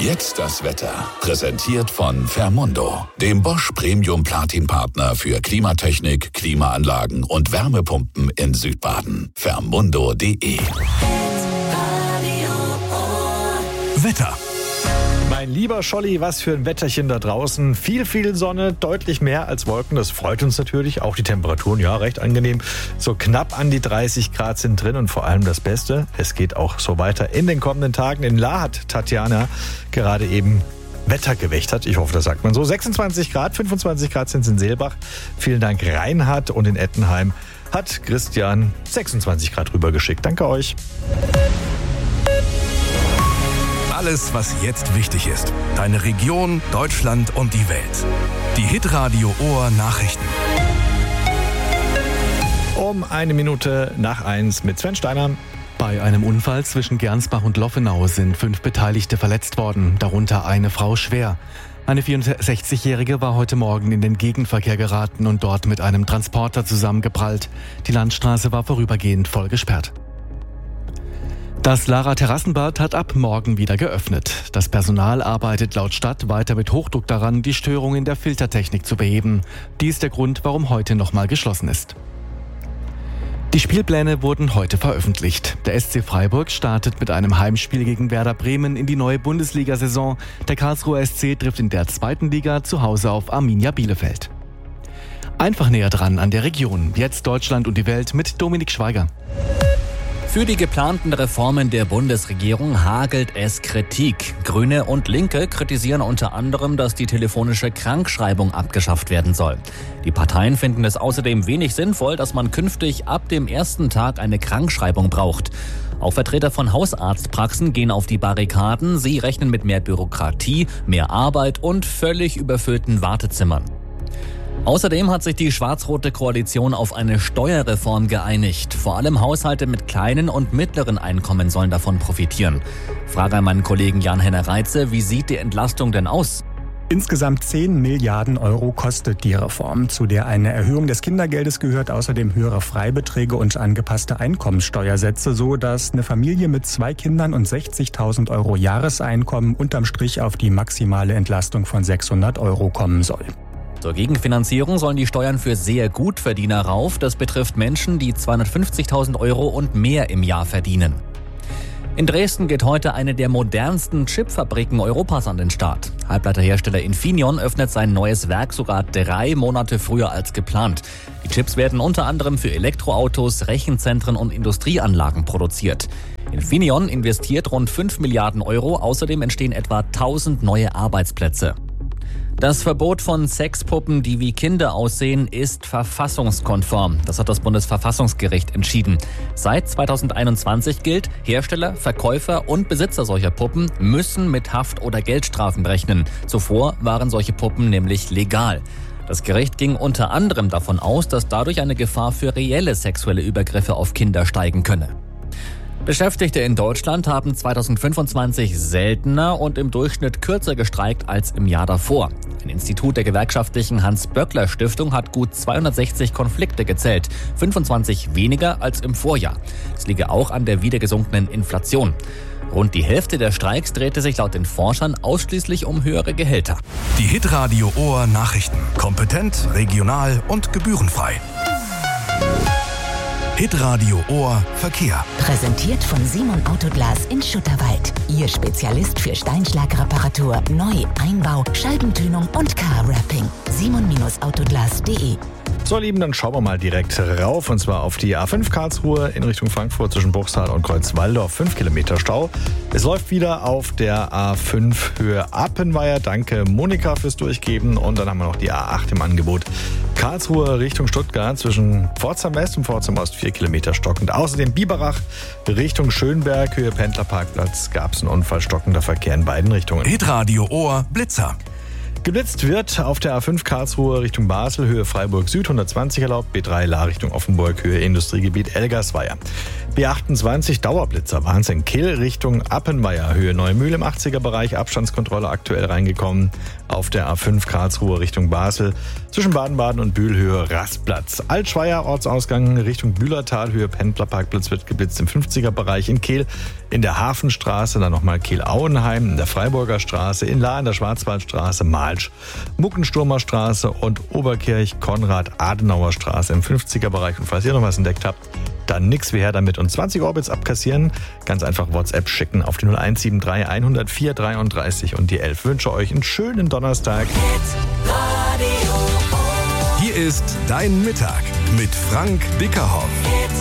Jetzt das Wetter. Präsentiert von Fermundo, dem Bosch Premium Platin Partner für Klimatechnik, Klimaanlagen und Wärmepumpen in Südbaden. Fermundo.de. Wetter. Mein lieber Scholli, was für ein Wetterchen da draußen. Viel Sonne, deutlich mehr als Wolken. Das freut uns natürlich. Auch die Temperaturen, ja, recht angenehm. So knapp an die 30 Grad sind drin und vor allem das Beste, es geht auch so weiter in den kommenden Tagen. In La hat Tatjana gerade eben Wetter gewächtert. Ich hoffe, das sagt man so. 26 Grad, 25 Grad sind es in Seelbach. Vielen Dank Reinhard, und in Ettenheim hat Christian 26 Grad rübergeschickt. Danke euch. Alles, was jetzt wichtig ist. Deine Region, Deutschland und die Welt. Die Hitradio Ohr Nachrichten. Um 1:01 mit Sven Steiner. Bei einem Unfall zwischen Gernsbach und Loffenau sind 5 Beteiligte verletzt worden, darunter eine Frau schwer. Eine 64-Jährige war heute Morgen in den Gegenverkehr geraten und dort mit einem Transporter zusammengeprallt. Die Landstraße war vorübergehend voll gesperrt. Das Lara Terrassenbad hat ab morgen wieder geöffnet. Das Personal arbeitet laut Stadt weiter mit Hochdruck daran, die Störung in der Filtertechnik zu beheben. Dies ist der Grund, warum heute nochmal geschlossen ist. Die Spielpläne wurden heute veröffentlicht. Der SC Freiburg startet mit einem Heimspiel gegen Werder Bremen in die neue Bundesliga-Saison. Der Karlsruher SC trifft in der 2. Liga zu Hause auf Arminia Bielefeld. Einfach näher dran an der Region. Jetzt Deutschland und die Welt mit Dominik Schweiger. Für die geplanten Reformen der Bundesregierung hagelt es Kritik. Grüne und Linke kritisieren unter anderem, dass die telefonische Krankschreibung abgeschafft werden soll. Die Parteien finden es außerdem wenig sinnvoll, dass man künftig ab dem ersten Tag eine Krankschreibung braucht. Auch Vertreter von Hausarztpraxen gehen auf die Barrikaden. Sie rechnen mit mehr Bürokratie, mehr Arbeit und völlig überfüllten Wartezimmern. Außerdem hat sich die schwarz-rote Koalition auf eine Steuerreform geeinigt. Vor allem Haushalte mit kleinen und mittleren Einkommen sollen davon profitieren. Frage an meinen Kollegen Jan-Henner Reitze, wie sieht die Entlastung denn aus? Insgesamt 10 Milliarden Euro kostet die Reform, zu der eine Erhöhung des Kindergeldes gehört, außerdem höhere Freibeträge und angepasste Einkommenssteuersätze, so dass eine Familie mit 2 Kindern und 60.000 Euro Jahreseinkommen unterm Strich auf die maximale Entlastung von 600 Euro kommen soll. Zur Gegenfinanzierung sollen die Steuern für sehr Gutverdiener rauf. Das betrifft Menschen, die 250.000 Euro und mehr im Jahr verdienen. In Dresden geht heute eine der modernsten Chipfabriken Europas an den Start. Halbleiterhersteller Infineon öffnet sein neues Werk sogar 3 Monate früher als geplant. Die Chips werden unter anderem für Elektroautos, Rechenzentren und Industrieanlagen produziert. Infineon investiert rund 5 Milliarden Euro. Außerdem entstehen etwa 1000 neue Arbeitsplätze. Das Verbot von Sexpuppen, die wie Kinder aussehen, ist verfassungskonform. Das hat das Bundesverfassungsgericht entschieden. Seit 2021 gilt, Hersteller, Verkäufer und Besitzer solcher Puppen müssen mit Haft- oder Geldstrafen rechnen. Zuvor waren solche Puppen nämlich legal. Das Gericht ging unter anderem davon aus, dass dadurch eine Gefahr für reelle sexuelle Übergriffe auf Kinder steigen könne. Beschäftigte in Deutschland haben 2025 seltener und im Durchschnitt kürzer gestreikt als im Jahr davor. Ein Institut der gewerkschaftlichen Hans-Böckler-Stiftung hat gut 260 Konflikte gezählt, 25 weniger als im Vorjahr. Es liege auch an der wieder gesunkenen Inflation. Rund die Hälfte der Streiks drehte sich laut den Forschern ausschließlich um höhere Gehälter. Die Hitradio Ohr Nachrichten. Kompetent, regional und gebührenfrei. Hitradio Ohr Verkehr. Präsentiert von Simon Autoglas in Schutterwald. Ihr Spezialist für Steinschlagreparatur, Neu-, Einbau, Scheibentönung und Car-Wrapping. simon-autoglas.de. So, Lieben, dann schauen wir mal direkt rauf, und zwar auf die A5 Karlsruhe in Richtung Frankfurt zwischen Bruchsal und Kreuzwaldorf. 5 Kilometer Stau. Es läuft wieder auf der A5 Höhe Appenweier. Danke, Monika, fürs Durchgeben. Und dann haben wir noch die A8 im Angebot. Karlsruhe Richtung Stuttgart zwischen Pforzheim West und Pforzheim Ost 4 Kilometer stockend. Außerdem Biberach Richtung Schönberg, Höhe Pendlerparkplatz, gab es einen Unfall, stockender Verkehr in beiden Richtungen. Hitradio Ohr Blitzer. Geblitzt wird auf der A5 Karlsruhe Richtung Basel, Höhe Freiburg Süd 120 erlaubt, B3 La Richtung Offenburg, Höhe Industriegebiet Elgersweier. B28 Dauerblitzer, Wahnsinn. Kehl Richtung Appenweier, Höhe Neumühl im 80er-Bereich, Abstandskontrolle aktuell reingekommen. Auf der A5 Karlsruhe Richtung Basel, zwischen Baden-Baden und Bühl, Höhe Rastplatz. Altschweier Ortsausgang Richtung Bühlertal, Höhe Pendlerparkplatz wird geblitzt im 50er-Bereich. In Kehl in der Hafenstraße, dann nochmal Kehl-Auenheim, in der Freiburger Straße, in Lahr in der Schwarzwaldstraße, Malsch, Muckensturmer Straße und Oberkirch Konrad-Adenauer Straße im 50er-Bereich. Und falls ihr noch was entdeckt habt, dann nix wie her damit und 20 Orbits abkassieren. Ganz einfach WhatsApp schicken auf die 0173 104 33 und die 11. Wünsche euch einen schönen Donnerstag. Hier ist Dein Mittag mit Frank Bickerhoff.